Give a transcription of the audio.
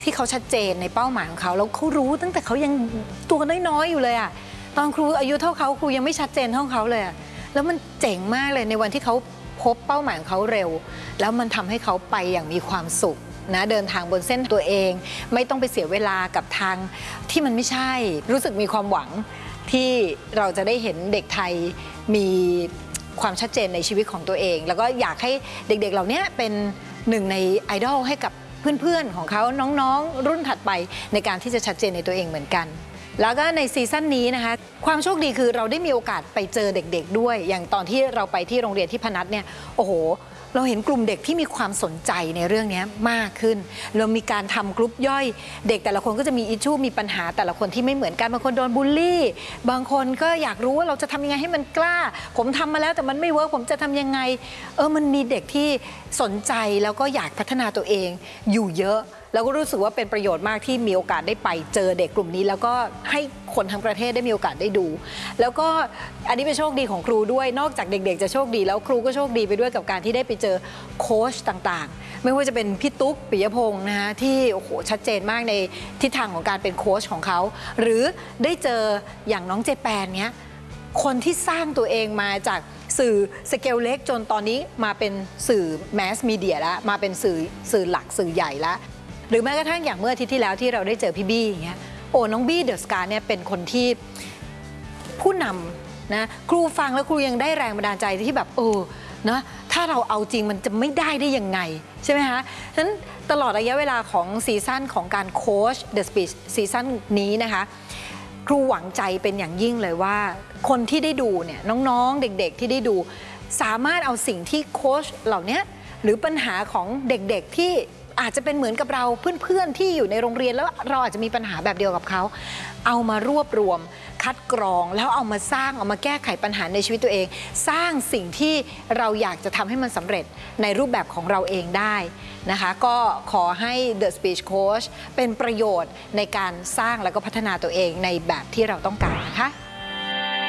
ที่เขาชัดเจนในเป้าหมายของเขาแล้วเขารู้ตั้งแต่เขายังตัวน้อยๆอยู่เลยอะตอนครูอายุเท่าเขาครูยังไม่ชัดเจนเท่าเขาเลยอะแล้วมันเจ๋งมากเลยในวันที่เขาพบเป้าหมายของเขาเร็วแล้วมันทำให้เขาไปอย่างมีความสุขนะเดินทางบนเส้นตัวเองไม่ต้องไปเสียเวลากับทางที่มันไม่ใช่รู้สึกมีความหวังที่เราจะได้เห็นเด็กไทยมีความชัดเจนในชีวิตของตัวเองแล้วก็อยากให้เด็กๆเหล่านี้เป็นหนึ่งในไอดอลให้กับเพื่อนๆของเขาน้องๆรุ่นถัดไปในการที่จะชัดเจนในตัวเองเหมือนกันแล้วก็ในซีซั่นนี้นะคะความโชคดีคือเราได้มีโอกาสไปเจอเด็กๆด้วยอย่างตอนที่เราไปที่โรงเรียนที่พนัสเนี่ยโอ้โหเราเห็นกลุ่มเด็กที่มีความสนใจในเรื่องนี้มากขึ้นเรามีการทำกลุ่มย่อยเด็กแต่ละคนก็จะมีอิชชูมีปัญหาแต่ละคนที่ไม่เหมือนกันบางคนโดนบูลลี่บางคนก็อยากรู้ว่าเราจะทำยังไงให้มันกล้าผมทำมาแล้วแต่มันไม่เวิร์กผมจะทำยังไงมันมีเด็กที่สนใจแล้วก็อยากพัฒนาตัวเองอยู่เยอะแล้วก็รู้สึกว่าเป็นประโยชน์มากที่มีโอกาสได้ไปเจอเด็กกลุ่มนี้แล้วก็ให้คนทั้งประเทศได้มีโอกาสได้ดูแล้วก็อันนี้เป็นโชคดีของครูด้วยนอกจากเด็กๆจะโชคดีแล้วครูก็โชคดีไปด้วยกับการที่ได้ไปเจอโค้ชต่างๆไม่ว่าจะเป็นพี่ตุ๊กปิยพงษ์นะคะที่โอ้โหชัดเจนมากในทิศทางของการเป็นโค้ชของเขาหรือได้เจออย่างน้องเจแปนเนี้ยคนที่สร้างตัวเองมาจากสื่อสเกลเล็กจนตอนนี้มาเป็นสื่อแมสมีเดียแล้วมาเป็นสื่อหลักสื่อใหญ่แล้วหรือแม้กระทั่งอย่างเมื่ออาทิตย์ที่แล้วที่เราได้เจอพี่บี้อย่างเงี้ยน้องบี้เดอะสกาเนี่ยเป็นคนที่ผู้นำนะครูฟังแล้วครูยังได้แรงบันดาลใจที่แบบนะถ้าเราเอาจริงมันจะไม่ได้ยังไงใช่ไหมคะฉะนั้นตลอดระยะเวลาของซีซั่นของการโค้ช The Speech ซีซั่นนี้นะคะครูหวังใจเป็นอย่างยิ่งเลยว่าคนที่ได้ดูเนี่ยน้องๆเด็กๆที่ได้ดูสามารถเอาสิ่งที่โค้ชเหล่านี้หรือปัญหาของเด็กๆที่อาจจะเป็นเหมือนกับเราเพื่อนๆที่อยู่ในโรงเรียนแล้วเราอาจจะมีปัญหาแบบเดียวกับเขาเอามารวบรวมคัดกรองแล้วเอามาสร้างเอามาแก้ไขปัญหาในชีวิตตัวเองสร้างสิ่งที่เราอยากจะทำให้มันสำเร็จในรูปแบบของเราเองได้นะคะก็ขอให้ The Speech Coach เป็นประโยชน์ในการสร้างแล้วก็พัฒนาตัวเองในแบบที่เราต้องการนะคะ